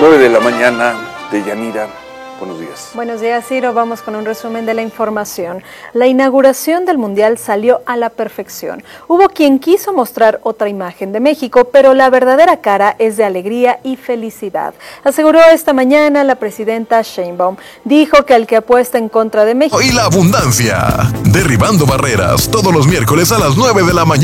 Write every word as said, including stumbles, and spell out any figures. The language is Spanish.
nueve de la mañana de Yanira. Buenos días. Buenos días, Ciro. Vamos con un resumen de la información. La inauguración del Mundial salió a la perfección. Hubo quien quiso mostrar otra imagen de México, pero la verdadera cara es de alegría y felicidad. Aseguró esta mañana la presidenta Sheinbaum. Dijo que el que apuesta en contra de México... Y la abundancia. Derribando barreras todos los miércoles a las nueve de la mañana.